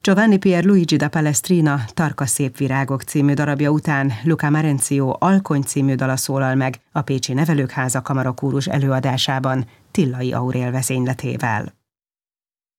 Giovanni Pierluigi da Palestrina Tarka szép virágok című darabja után Luca Marencio Alkony című dala szólal meg a Pécsi Nevelőkháza Kamarakórus előadásában Tillai Aurél vezényletével.